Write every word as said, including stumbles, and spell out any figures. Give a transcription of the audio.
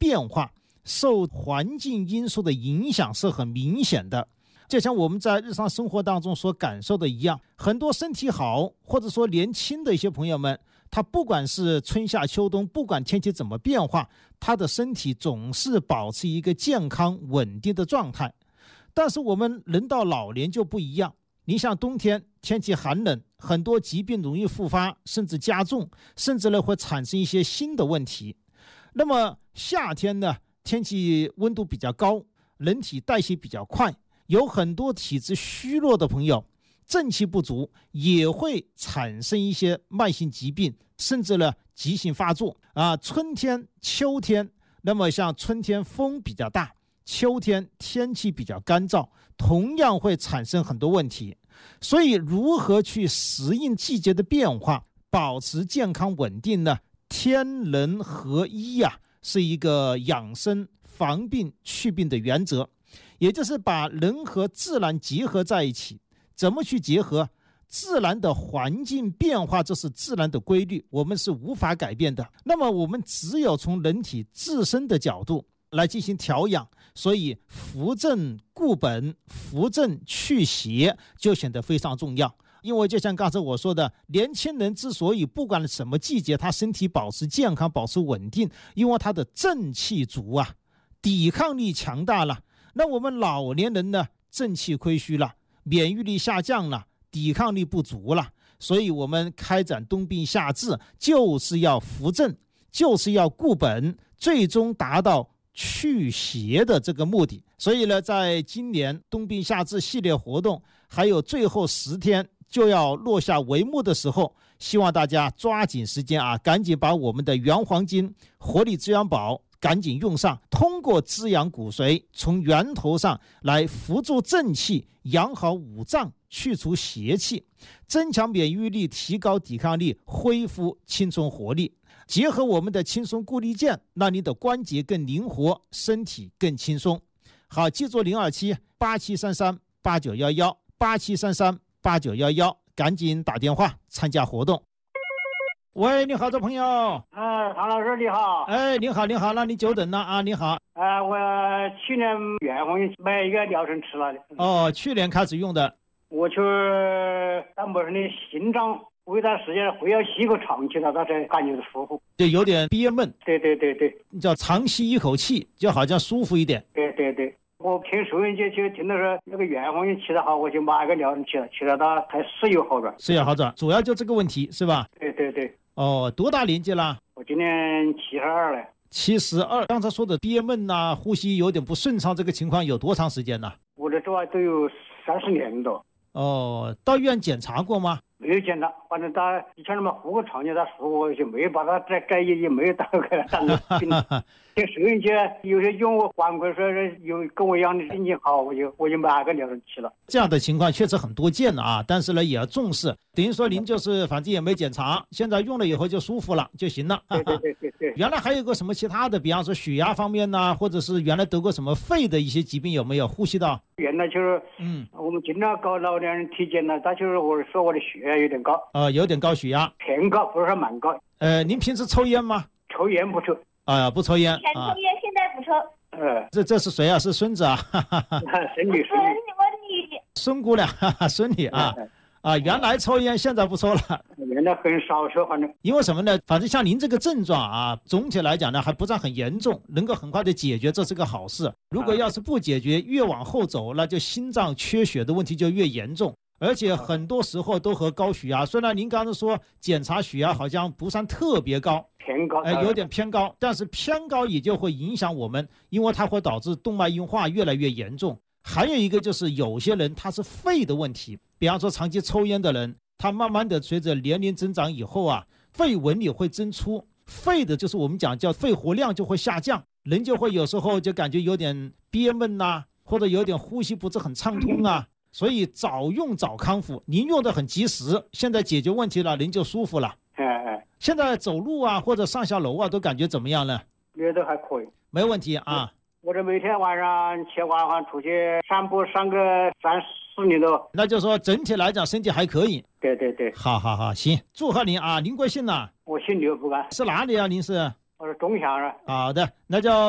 变化，受环境因素的影响是很明显的。就像我们在日常生活当中所感受的一样，很多身体好或者说年轻的一些朋友们，他不管是春夏秋冬，不管天气怎么变化，他的身体总是保持一个健康稳定的状态。但是我们人到老年就不一样，你像冬天天气寒冷，很多疾病容易复发，甚至加重，甚至呢会产生一些新的问题。那么夏天呢，天气温度比较高，人体代谢比较快，有很多体质虚弱的朋友，正气不足，也会产生一些慢性疾病，甚至呢急性发作啊。春天秋天，那么像春天风比较大，秋天天气比较干燥，同样会产生很多问题。所以如何去适应季节的变化，保持健康稳定呢？天人合一呀、啊，是一个养生防病祛病的原则，也就是把人和自然结合在一起。怎么去结合？自然的环境变化，这是自然的规律，我们是无法改变的。那么我们只有从人体自身的角度来进行调养，所以扶正固本，扶正祛邪就显得非常重要。因为就像刚才我说的，年轻人之所以不管什么季节他身体保持健康保持稳定，因为他的正气足啊，抵抗力强大了。那我们老年人呢，正气亏虚了，免疫力下降了，抵抗力不足了，所以我们开展冬病夏治就是要扶正，就是要固本，最终达到祛邪的这个目的。所以呢，在今年冬病夏治系列活动还有最后十天就要落下帷幕的时候，希望大家抓紧时间啊，赶紧把我们的原黄金活力滋养宝赶紧用上，通过滋养骨髓，从源头上来扶助正气，养好五脏，去除邪气，增强免疫力，提高抵抗力，恢复青春活力。结合我们的轻松固力健，让你的关节更灵活，身体更轻松。好，记住零二七八七三三八九一一八七三三八九一一，赶紧打电话参加活动。喂，你好，这朋友。 哎，唐老师你好。 哎，你好，你好，那你久等了啊，你好。 哎，我去年元丰买一个疗程吃了的。 哦，去年开始用的。 我去当不是你心脏有一段时间会要吸个长气了，他才感觉舒服。 就有点憋闷。 对对对对。 叫长吸一口气，就好像舒服一点。 对对对。我听收音机就听到说那个元丰吃得好，我就买个疗程吃了，吃了它才是有好转。 是有好转，主要就这个问题是吧？ 对对对。 哦，多大年纪了？ 我今年七十二了。 七十二。刚才说的憋闷呐、啊，呼吸有点不顺畅，这个情况有多长时间了？ 我这这都有三十年多。 哦，到医院检查过吗？ 没有检查，反正他以前那么呼个长气，他说我就没有把他再改也也没有打开当个病。听收音机有些用我反馈说有跟我一样的心情好，我就我就买个疗程吃了。 这样的情况确实很多见了啊，但是呢也要重视。等于说您就是反正也没检查，现在用了以后就舒服了就行了。 对对对对对。 原来还有个什么其他的，比方说血压方面呢，或者是原来得过什么肺的一些疾病有没有？呼吸道？ 原来就是嗯，我们经常搞老年人体检呢，他就是我说我的血压有点高。 呃，有点高血压。 偏高，不是蛮高。 呃，您平时抽烟吗？ 抽烟不抽。 啊、呃，不抽烟。 以前抽烟，现在不抽。 呃， 这这是谁啊？是孙子啊？ 孙女，孙女，我女。 孙姑娘，哈哈，孙女啊。啊，原来抽烟，现在不抽了。 原来很少抽，反正。 因为什么呢？反正像您这个症状啊，总体来讲呢，还不算很严重，能够很快的解决，这是个好事。如果要是不解决，越往后走，那就心脏缺血的问题就越严重。而且很多时候都和高血压，虽然您刚才说检查血压好像不算特别高， 偏高， 哎，有点偏高，但是偏高也就会影响我们，因为它会导致动脉硬化越来越严重。还有一个就是有些人他是肺的问题，比方说长期抽烟的人，他慢慢的随着年龄增长以后啊，肺纹理会增粗，肺的就是我们讲叫肺活量就会下降，人就会有时候就感觉有点憋闷呐、啊，或者有点呼吸不是很畅通啊。所以早用早康复，您用的很及时，现在解决问题了，您就舒服了。 哎哎， 现在走路啊或者上下楼啊都感觉怎么样了？ 觉得还可以， 没问题啊。 我这每天晚上起晚上出去散步上个三四里多， 那就说整体来讲身体还可以。 对对对， 好好好，行，祝贺您啊！您贵姓呢？ 我姓刘，不干。 是哪里啊？您是？ 我是钟祥人。 好的，那就